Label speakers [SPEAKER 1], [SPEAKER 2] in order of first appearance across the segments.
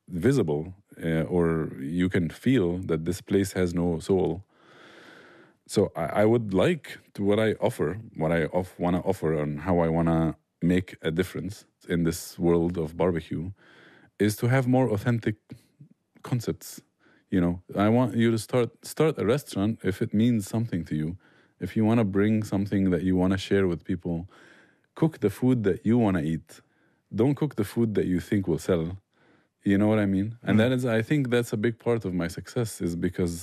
[SPEAKER 1] visible, or you can feel that this place has no soul. So I would like to what I want to offer and how I want to make a difference in this world of barbecue is to have more authentic concepts. You know, I want you to start a restaurant if it means something to you. If you want to bring something that you want to share with people, cook the food that you want to eat. Don't cook the food that you think will sell. You know what I mean? And that is, I think that's a big part of my success is because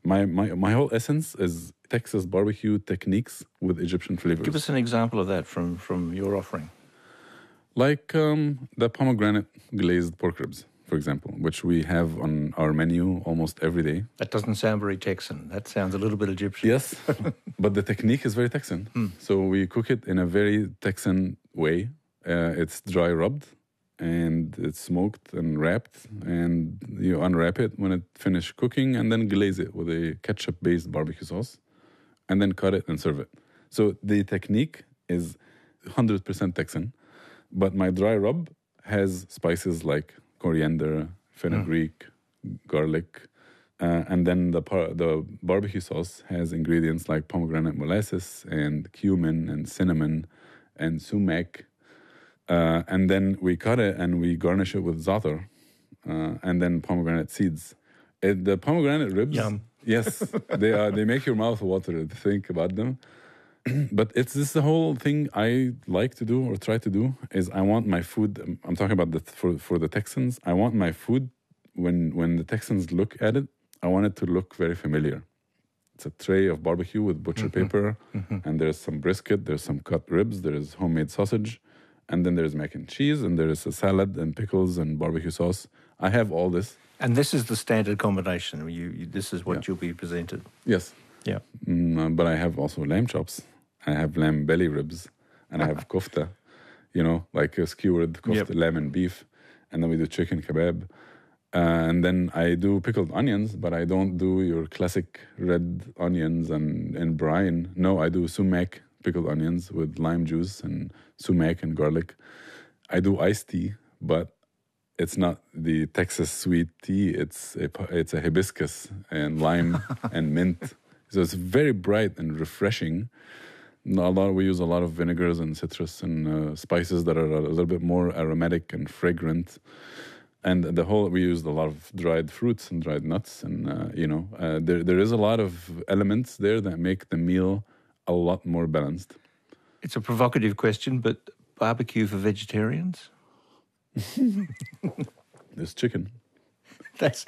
[SPEAKER 1] my whole essence is Texas barbecue techniques with Egyptian flavors.
[SPEAKER 2] Give us an example of that from your offering.
[SPEAKER 1] Like the pomegranate glazed pork ribs, for example, which we have on our menu almost every day.
[SPEAKER 2] That doesn't sound very Texan. That sounds a little bit Egyptian.
[SPEAKER 1] Yes, but the technique is very Texan. So we cook it in a very Texan way. It's dry rubbed and it's smoked and wrapped, and you unwrap it when it finished cooking and then glaze it with a ketchup-based barbecue sauce and then cut it and serve it. So the technique is 100% Texan, but my dry rub has spices like coriander, fenugreek, garlic, and then the barbecue sauce has ingredients like pomegranate molasses and cumin and cinnamon and sumac. And then we cut it and we garnish it with za'atar and then pomegranate seeds. The pomegranate ribs,
[SPEAKER 2] Yum.
[SPEAKER 1] Yes, they make your mouth water to think about them. But it's this the whole thing I like to do or try to do is I want my food. I'm talking about for the Texans. I want my food when the Texans look at it, I want it to look very familiar. It's a tray of barbecue with butcher paper, and there's some brisket, there's some cut ribs, there's homemade sausage. And then there's mac and cheese, and there's a salad and pickles and barbecue sauce. I have all this.
[SPEAKER 2] And this is the standard combination. This is what you'll be presented.
[SPEAKER 1] Yes.
[SPEAKER 2] Yeah.
[SPEAKER 1] But I have also lamb chops. I have lamb belly ribs. And I have kofta, you know, like a skewered kofta, lamb and beef. And then we do chicken kebab. And then I do pickled onions, but I don't do your classic red onions and brine. No, I do sumac pickled onions with lime juice and sumac and garlic. I do iced tea, but it's not the Texas sweet tea. It's a hibiscus and lime and mint. So it's very bright and refreshing. We use a lot of vinegars and citrus and spices that are a little bit more aromatic and fragrant. And we used a lot of dried fruits and dried nuts. And, there is a lot of elements there that make the meal a lot more balanced.
[SPEAKER 2] It's a provocative question, but barbecue for vegetarians?
[SPEAKER 1] There's chicken.
[SPEAKER 2] That's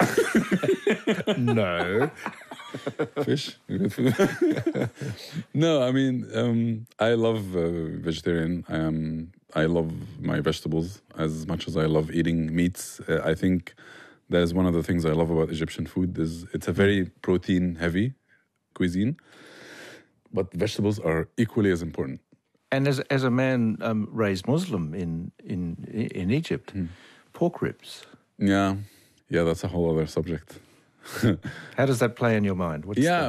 [SPEAKER 2] no.
[SPEAKER 1] Fish? No, I mean, I love vegetarian. I love my vegetables as much as I love eating meats. I think that is one of the things I love about Egyptian food is it's a very protein-heavy cuisine, but vegetables are equally as important.
[SPEAKER 2] And as a man raised Muslim in Egypt, pork ribs.
[SPEAKER 1] Yeah, that's a whole other subject.
[SPEAKER 2] How does that play in your mind?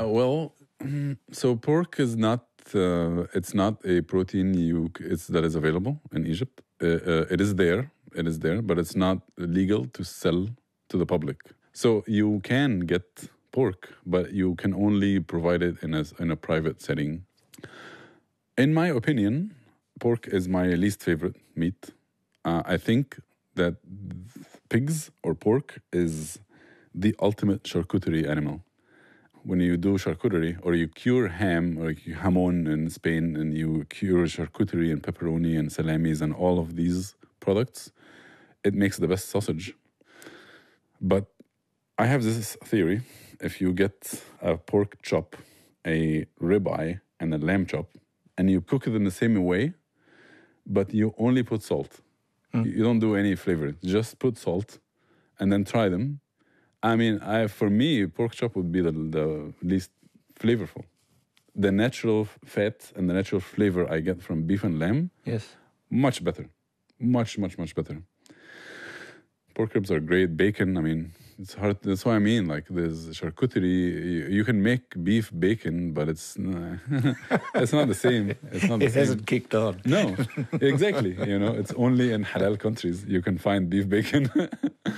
[SPEAKER 1] So pork is not. It's not a protein that is available in Egypt. It is there, but it's not legal to sell to the public. So you can get pork, but you can only provide it in a private setting. In my opinion, pork is my least favorite meat. I think that pigs or pork is the ultimate charcuterie animal. When you do charcuterie, or you cure ham, or jamon in Spain, and you cure charcuterie and pepperoni and salamis and all of these products, it makes the best sausage. But I have this theory. If you get a pork chop, a ribeye, and a lamb chop, and you cook it in the same way, but you only put salt. You don't do any flavor. Just put salt, and then try them. I mean, for me, pork chop would be the least flavorful. The natural fat and the natural flavor I get from beef and lamb, much better. Much, much, much better. Pork ribs are great. Bacon, I mean, it's hard. That's what I mean. Like, there's charcuterie. You can make beef bacon, but it's it's not the same.
[SPEAKER 2] It hasn't kicked on.
[SPEAKER 1] No, exactly. It's only in halal countries you can find beef bacon.